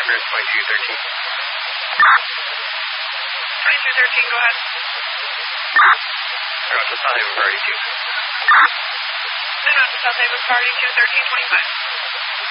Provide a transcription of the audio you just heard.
Here's 2213. 2213, go ahead. Roger, South Haven Priority 2. Roger, South Haven Priority 2, 1325.